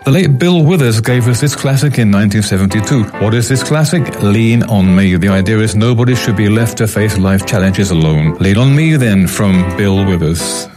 The late Bill Withers gave us this classic in 1972. What is this classic? Lean on Me. The idea is nobody should be left to face life challenges alone. Lean on Me then from Bill Withers.